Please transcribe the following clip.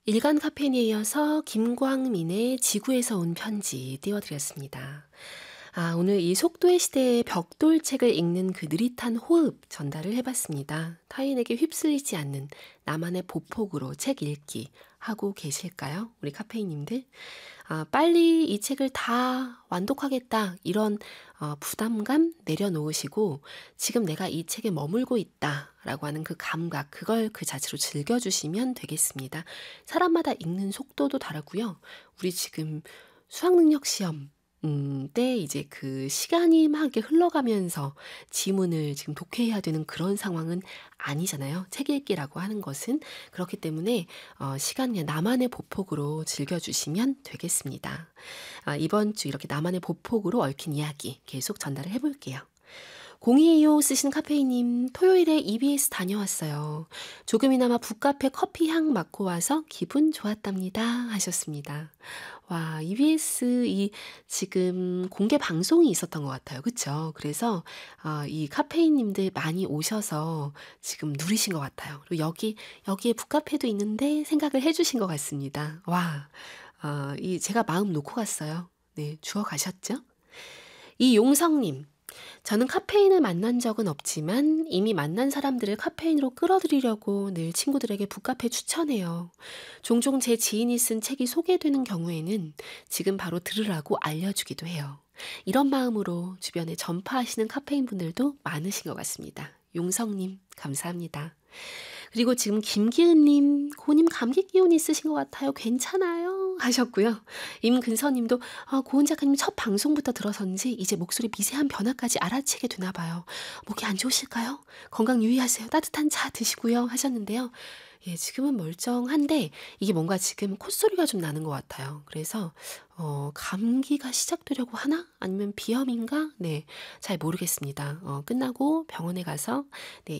일간 카페인에 이어서 김광민의 지구에서 온 편지 띄워드렸습니다. 오늘 이 속도의 시대의 벽돌책을 읽는 그 느릿한 호흡 전달을 해봤습니다. 타인에게 휩쓸리지 않는 나만의 보폭으로 책 읽기 하고 계실까요? 우리 카페인님들? 빨리 이 책을 다 완독하겠다 이런 부담감 내려놓으시고 지금 내가 이 책에 머물고 있다라고 하는 그 감각 그걸 그 자체로 즐겨주시면 되겠습니다. 사람마다 읽는 속도도 다르고요. 우리 지금 수학능력 시험 때 이제 그 시간이 막 이렇게 흘러가면서 지문을 지금 독해해야 되는 그런 상황은 아니잖아요. 책 읽기라고 하는 것은. 그렇기 때문에 시간 그냥 나만의 보폭으로 즐겨주시면 되겠습니다. 이번 주 이렇게 나만의 보폭으로 얽힌 이야기 계속 전달을 해볼게요. 0225 쓰시는 카페이님, 토요일에 EBS 다녀왔어요. 조금이나마 북카페 커피 향 맡고 와서 기분 좋았답니다. 하셨습니다. 와, EBS 지금 공개 방송이 있었던 것 같아요. 그쵸? 그래서 이 카페이님들 많이 오셔서 지금 누리신 것 같아요. 그리고 여기에 북카페도 있는데 생각을 해주신 것 같습니다. 와, 제가 마음 놓고 갔어요. 네, 주워 가셨죠? 이용성님, 저는 카페인을 만난 적은 없지만 이미 만난 사람들을 카페인으로 끌어들이려고 늘 친구들에게 북카페 추천해요. 종종 제 지인이 쓴 책이 소개되는 경우에는 지금 바로 들으라고 알려주기도 해요. 이런 마음으로 주변에 전파하시는 카페인 분들도 많으신 것 같습니다. 용성님, 감사합니다. 그리고 지금 김기은님, 고님 감기 기운 있으신 것 같아요. 괜찮아요? 하셨고요. 임근서님도 고은 작가님 첫 방송부터 들어서인지 이제 목소리 미세한 변화까지 알아채게 되나 봐요. 목이 안 좋으실까요? 건강 유의하세요. 따뜻한 차 드시고요. 하셨는데요. 예, 지금은 멀쩡한데 이게 뭔가 지금 콧소리가 좀 나는 것 같아요. 그래서 감기가 시작되려고 하나? 아니면 비염인가? 네, 잘 모르겠습니다. 끝나고 병원에 가서 네,